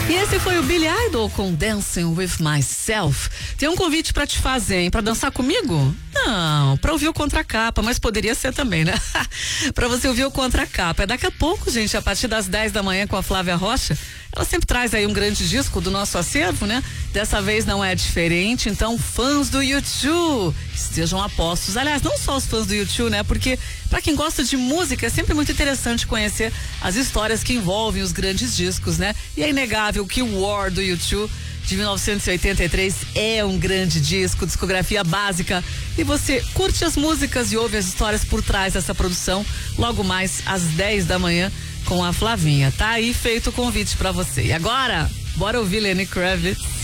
E esse foi o Billy Idol com Dancing With Myself. Tem um convite pra te fazer, hein? Pra dançar comigo? Não, pra ouvir o Contracapa, mas poderia ser também, né? Pra você ouvir o Contracapa. É daqui a pouco, gente, a partir das 10 da manhã com a Flávia Rocha. Ela sempre traz aí um grande disco do nosso acervo, né? Dessa vez não é diferente, então fãs do U2 estejam a postos. Aliás, não só os fãs do U2, né? Porque pra quem gosta de música é sempre muito interessante conhecer as histórias que envolvem os grandes discos, né? E é inegável que o War do U2 de 1983 é um grande disco, discografia básica, e você curte as músicas e ouve as histórias por trás dessa produção logo mais às 10 da manhã com a Flavinha. Tá aí feito o convite pra você. E agora, bora ouvir Lenny Kravitz.